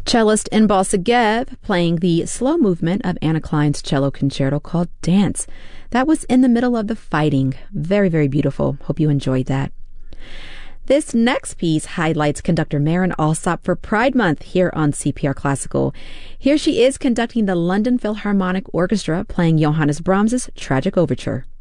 Cellist Inbal Segev playing the slow movement of Anna Klein's cello concerto called Dance. That was in the middle of the fighting. Very, very beautiful. Hope you enjoyed that. This next piece highlights conductor Maren Alsop for Pride Month here on CPR Classical. Here she is conducting the London Philharmonic Orchestra playing Johannes Brahms's Tragic Overture.